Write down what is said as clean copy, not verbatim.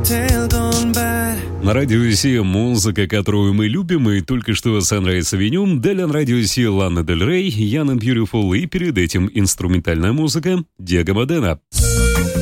На радио Си музыка, которую мы любим, и только что Sunrise Avenue, далее на радио Си Лана Дель Рей, Young and Beautiful, и перед этим инструментальная музыка Диего Модена.